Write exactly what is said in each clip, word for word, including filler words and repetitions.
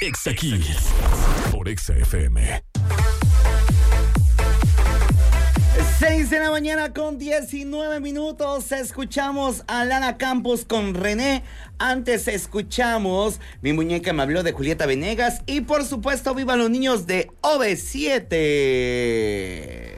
Exa Kids por Exa F M. seis de la mañana con diecinueve minutos. Escuchamos a Lana Campos con René. Antes escuchamos Mi muñeca me habló de Julieta Venegas. Y por supuesto, vivan los niños de O V siete.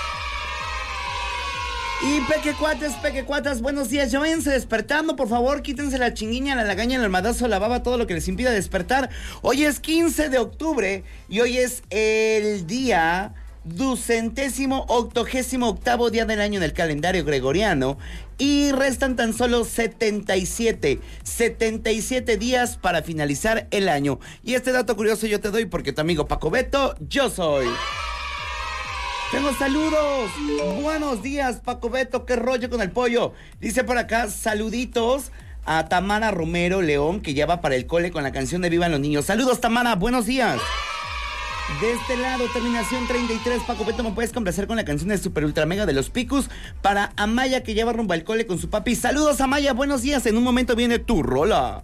Y pequecuates, pequecuatas, buenos días. Ya váyanse despertando, por favor. Quítense la chinguiña, la lagaña, el almadazo, la baba, todo lo que les impida despertar. Hoy es quince de octubre y hoy es el día ducentésimo octogésimo octavo día del año en el calendario gregoriano. Y restan tan solo setenta y siete días para finalizar el año. Y este dato curioso yo te doy porque tu amigo Paco Beto, yo soy. Tengo saludos. Buenos días, Paco Beto. ¿Qué rollo con el pollo? Dice por acá, saluditos a Tamara Romero León, que ya va para el cole con la canción de Vivan los Niños. Saludos, Tamara. Buenos días. De este lado, terminación treinta y tres. Paco Beto, ¿me puedes complacer con la canción de Super Ultra Mega de los Picus? Para Amaya, que ya va rumbo al cole con su papi. Saludos, Amaya. Buenos días. En un momento viene tu rola.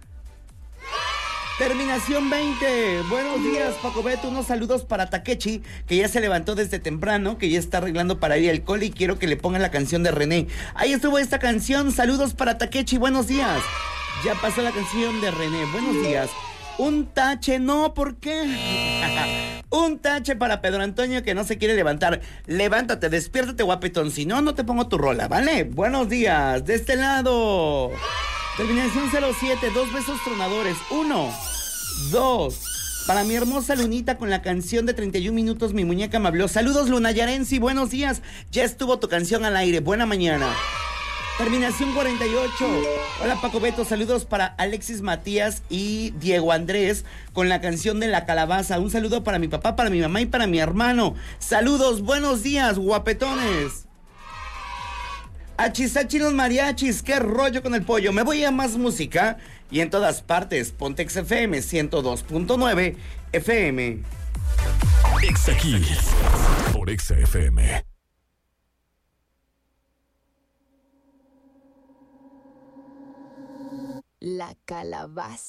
Terminación veinte. Buenos días, Paco Beto. Unos saludos para Takechi, que ya se levantó desde temprano, que ya está arreglando para ir al cole y quiero que le pongan la canción de René. Ahí estuvo esta canción. Saludos para Takechi. Buenos días. Ya pasó la canción de René. Buenos días. Un tache, no, ¿por qué? Un tache para Pedro Antonio, que no se quiere levantar. Levántate, despiértate, guapetón. Si no, no te pongo tu rola, ¿vale? Buenos días. De este lado. Terminación cero siete, dos besos tronadores. Uno, dos. Para mi hermosa Lunita con la canción de treinta y un minutos, Mi muñeca me habló. Saludos, Luna Yarensi, buenos días. Ya estuvo tu canción al aire, buena mañana. Terminación cuarenta y ocho. Hola, Paco Beto, saludos para Alexis Matías y Diego Andrés con la canción de La Calabaza. Un saludo para mi papá, para mi mamá y para mi hermano. Saludos, buenos días, guapetones. Achisachi los mariachis, qué rollo con el pollo. Me voy a más música y en todas partes, Pontex F M ciento dos punto nueve F M. Exa Kids por Exa F M. La Calabaza.